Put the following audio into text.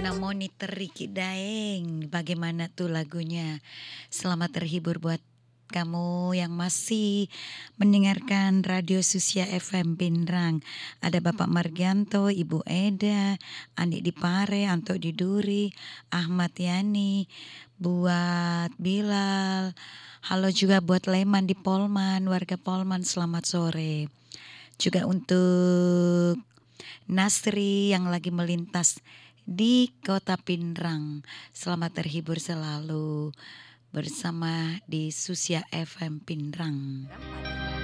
Monitor Ricky Daeng. Bagaimana tuh lagunya? Selamat terhibur buat kamu yang masih mendengarkan Radio Susia FM Pindrang. Ada Bapak Margianto, Ibu Eda, Andi Dipare, Anto Diduri, Ahmad Yani, buat Bilal. Halo juga buat Leman di Polman, warga Polman, selamat sore. Juga untuk Nasri yang lagi melintas di Kota Pindrang. Selamat terhibur selalu bersama di Susia FM Pindrang.